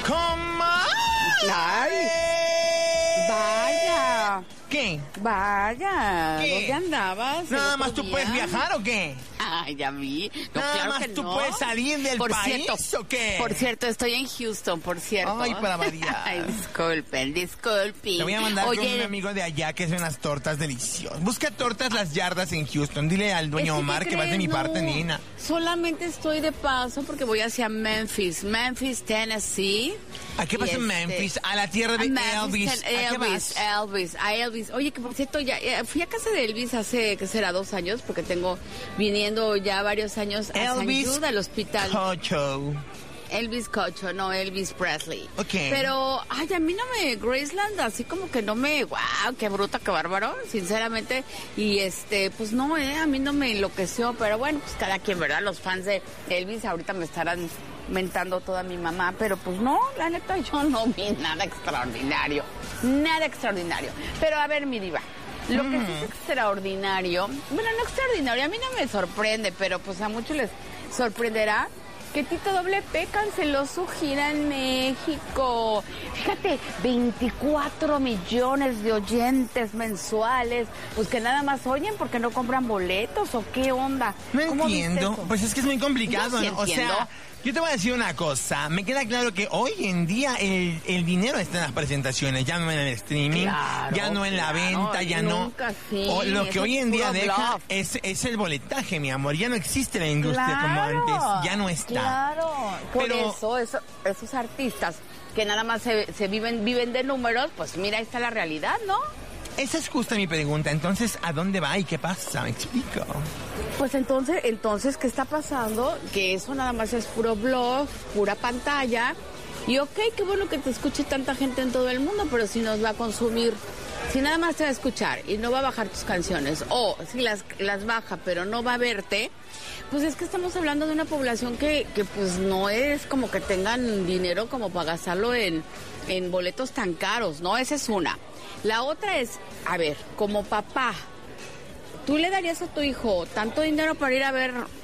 Ay, vaya. ¿Qué? Vaya, ¿Qué? ¿dónde andabas? ¿Nada el más otro tú día? puedes viajar o qué? Ay, ya vi. No, ¿Nada claro más que tú no. puedes salir del país o qué? Por cierto, estoy en Houston, por cierto. Ay, para variar. Ay, disculpen. Te voy a mandar con Oye, un amigo de allá que hace unas tortas deliciosas. Busca tortas Las Yardas en Houston. Dile al dueño es Omar ¿qué que vas de mi crees? parte, No, nena. solamente estoy de paso porque voy hacia Memphis, Tennessee. ¿A qué pasa en Memphis? A la tierra de Elvis. ¿A qué vas? Elvis. Oye, que por cierto, ya fui a casa de Elvis hace, ¿qué será? 2 años, porque tengo viniendo ya varios años a Elvis San Jude, al hospital. Cocho. Elvis Cocho, no Elvis Presley. Ok. Pero, ay, a mí no me, Graceland, así como que no me, wow, qué bruta, qué bárbaro, sinceramente. Y pues no, a mí no me enloqueció, pero bueno, pues cada quien, ¿verdad? Los fans de Elvis ahorita me estarán mentando toda mi mamá, pero pues no, la neta, yo no vi nada extraordinario. Nada extraordinario. Pero a ver, mi diva. Lo que sí es extraordinario, bueno, no extraordinario, a mí no me sorprende, pero pues a muchos les sorprenderá que Tito WP canceló su gira en México. Fíjate, 24 millones de oyentes mensuales, pues que nada más oyen porque no compran boletos o qué onda. No ¿Cómo viste entiendo, eso? pues es que es muy complicado, Yo sí ¿no? O entiendo. sea, yo te voy a decir una cosa, me queda claro que hoy en día el dinero está en las presentaciones, ya no en el streaming, Claro, ya no en la venta, ya no... nunca sí, Lo que eso hoy es en día puro deja bluff. es el boletaje, mi amor, ya no existe la industria como antes, ya no está. Claro, por Pero- esos artistas que nada más se viven de números, pues mira, ahí está la realidad, ¿no? Esa es justa mi pregunta, entonces, ¿a dónde va y qué pasa? Me explico. Pues entonces, ¿qué está pasando? Que eso nada más es puro blog, pura pantalla. Y ok, qué bueno que te escuche tanta gente en todo el mundo, pero si nos va a consumir, si nada más te va a escuchar y no va a bajar tus canciones, o si las baja pero no va a verte, pues es que estamos hablando de una población que pues no es como que tengan dinero como para gastarlo en boletos tan caros, ¿no? Esa es una. La otra es, a ver, como papá, ¿tú le darías a tu hijo tanto dinero para ir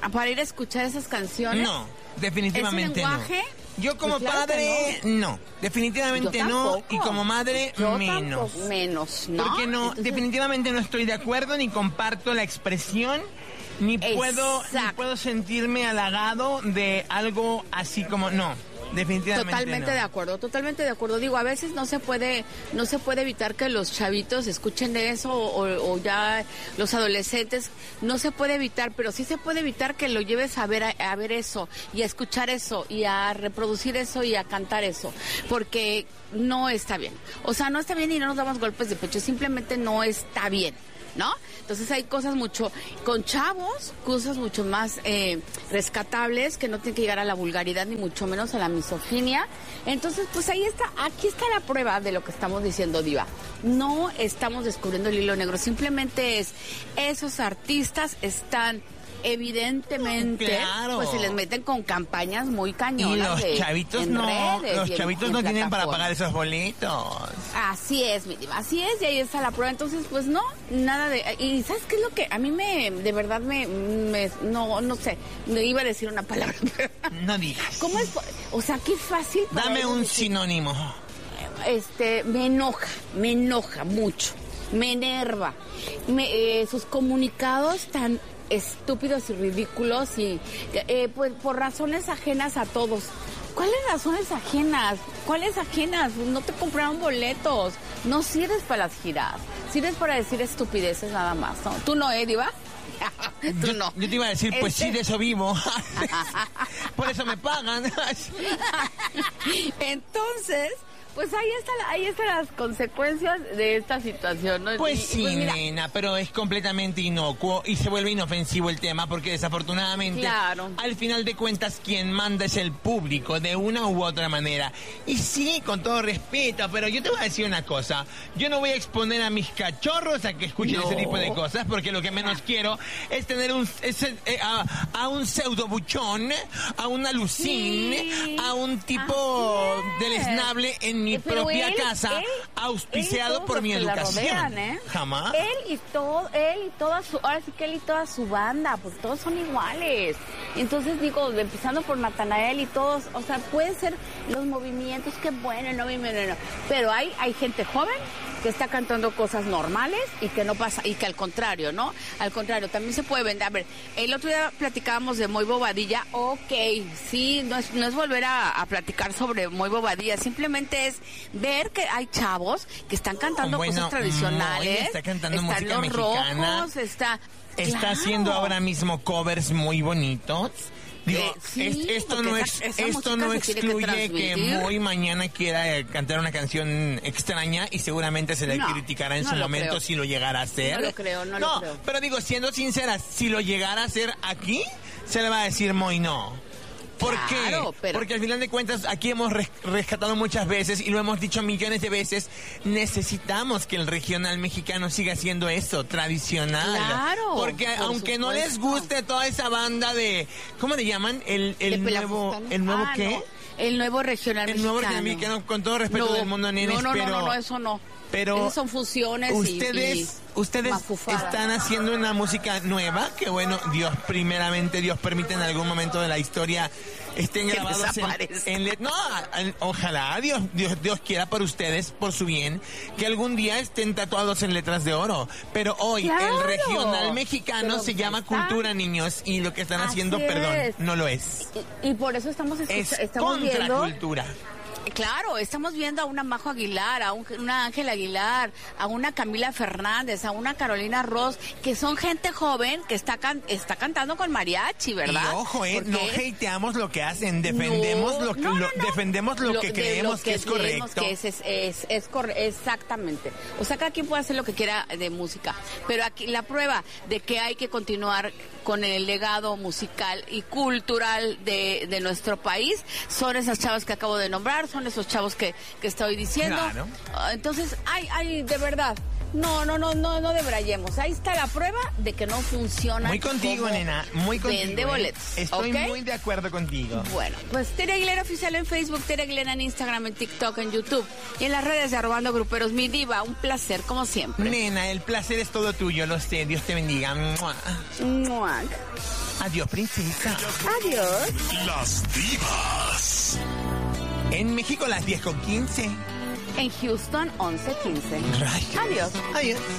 a escuchar esas canciones? No, definitivamente ¿Ese lenguaje? no. Yo como Pues claro que padre, no. Definitivamente Yo no. tampoco. Y como madre, Yo menos. tampoco, menos, ¿no? Porque no, Entonces, definitivamente no estoy de acuerdo, ni comparto la expresión, ni puedo sentirme halagado de algo así como, no. Definitivamente totalmente no. totalmente de acuerdo. Digo, a veces no se puede evitar que los chavitos escuchen de eso o ya los adolescentes, no se puede evitar, pero sí se puede evitar que lo lleves a ver eso y a escuchar eso y a reproducir eso y a cantar eso, porque no está bien. O sea, no está bien y no nos damos golpes de pecho, simplemente no está bien, ¿no? Entonces hay cosas con chavos, cosas mucho más rescatables, que no tienen que llegar a la vulgaridad ni mucho menos a la misoginia. Entonces, pues aquí está la prueba de lo que estamos diciendo, Diva. No estamos descubriendo el hilo negro, simplemente esos artistas están evidentemente, Claro. pues se les meten con campañas muy Y cañonas los chavitos no, redes y no tienen para plataformas. pagar esos boletos. Así es, mi diva, así es, y ahí está la prueba. Entonces, pues no, nada de... Y ¿sabes qué es lo que a mí de verdad no sé, no iba a decir una palabra, pero... No digas. ¿Cómo es? O sea, qué fácil para Dame ellos un decir, sinónimo. me enoja mucho, me enerva. Sus comunicados tan estúpidos y ridículos y pues por razones ajenas a todos. ¿Cuáles razones ajenas? ¿Cuáles ajenas? No te compraron boletos. No sirves para las giras. Sirves para decir estupideces nada más, ¿no? ¿Tú no, Diva? Tú no. Yo te iba a decir, pues sí, de eso vivo. Por eso me pagan. Entonces, pues ahí están las consecuencias de esta situación, ¿no? Pues sí, pues mira, nena, pero es completamente inocuo y se vuelve inofensivo el tema porque desafortunadamente, Claro. al final de cuentas, quien manda es el público, de una u otra manera. Y sí, con todo respeto, pero yo te voy a decir una cosa. Yo no voy a exponer a mis cachorros a que escuchen No. ese tipo de cosas porque lo que menos quiero es tener a un pseudo buchón, a un alucín, Sí. a un tipo Así es. deleznable en en mi propia casa, auspiciado por mi educación. Jamás. Él y toda su, ahora sí que él y toda su banda, pues todos son iguales. Entonces digo, empezando por Natanael y todos, o sea, pueden ser los movimientos, qué bueno, no, pero hay gente joven que está cantando cosas normales y que no pasa, y que al contrario, ¿no? Al contrario, también se puede vender. A ver, el otro día platicábamos de Moy Bobadilla, sí, no es volver a platicar sobre Moy Bobadilla, simplemente es ver que hay chavos que están cantando cosas tradicionales. Moy está cantando están música los mexicana. Rojos, Está claro. haciendo ahora mismo covers muy bonitos. Digo, sí, esto no excluye que Moy mañana quiera cantar una canción extraña y seguramente se le criticará en su momento si lo llegara a hacer. No lo creo. Pero digo, siendo sincera, si lo llegara a hacer aquí, se le va a decir Moy no. ¿Por qué? Porque al final de cuentas aquí hemos rescatado muchas veces y lo hemos dicho millones de veces, necesitamos que el regional mexicano siga siendo eso, tradicional. Claro. Porque aunque no les guste toda esa banda de, ¿cómo le llaman? ¿El nuevo qué? No. El nuevo regional mexicano. El nuevo regional mexicano, con todo respeto del mundo, nenes, no, eso no. Pero esas son fusiones ustedes están haciendo una música nueva que bueno, Dios permite en algún momento de la historia estén grabados ojalá Dios quiera por ustedes, por su bien, que algún día estén tatuados en letras de oro. Pero hoy el regional mexicano se llama cultura, niños, y lo que están haciendo, no lo es. Y por eso estamos contracultura. Claro, estamos viendo a una Majo Aguilar, a una Ángela Aguilar, a una Camila Fernández, a una Carolina Ross, que son gente joven que está cantando con mariachi, ¿verdad? Y ojo, no hateamos lo que hacen, defendemos defendemos lo que creemos que es correcto. Exactamente. O sea, cada quien puede hacer lo que quiera de música, pero aquí la prueba de que hay que continuar con el legado musical y cultural de nuestro país son esas chavas que acabo de nombrar, son esos chavos que estoy diciendo. Claro. Entonces, de verdad, no debrayemos. Ahí está la prueba de que no funciona. Muy contigo, nena, muy contigo. Vende boletos. Estoy muy de acuerdo contigo. Bueno, pues Tere Aguilera Oficial en Facebook, Tere Aguilera en Instagram, en TikTok, en YouTube y en las redes de Arrobando Gruperos. Mi diva, un placer, como siempre. Nena, el placer es todo tuyo, lo sé. Dios te bendiga. ¡Mua! ¡Mua! Adiós, princesa. Adiós. Las divas. En México las 10:15. En Houston, 11:15. Rayos. Adiós. Adiós.